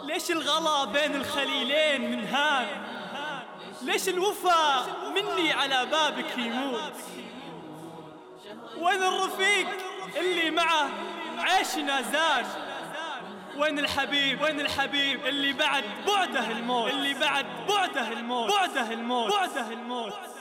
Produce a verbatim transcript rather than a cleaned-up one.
ليش الغلا بين الخليلين من هان؟ ليش الوفا مني على بابك يموت؟ وين الرفيق اللي معه عيشنا زاد؟ وين الحبيب وين الحبيب اللي بعد بعده الموت، اللي بعد بعده الموت بعده الموت بعده الموت